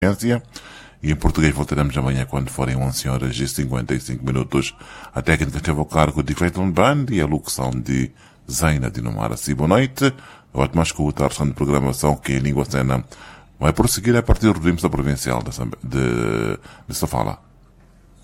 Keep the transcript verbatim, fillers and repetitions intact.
E em português voltaremos amanhã quando forem onze horas e cinquenta e cinco minutos. A técnica esteve ao cargo de Clayton Band e a locução de Zaina Dinomara. Assim, boa noite. Ótima escuta, a restante programação que em língua cena vai prosseguir a partir do ritmo da provincial de, de, de Sofala.